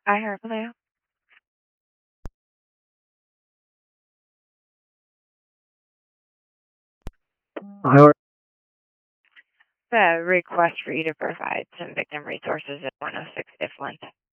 iHeartRadio. I The request for you to provide some victim resources at 106 Ifland.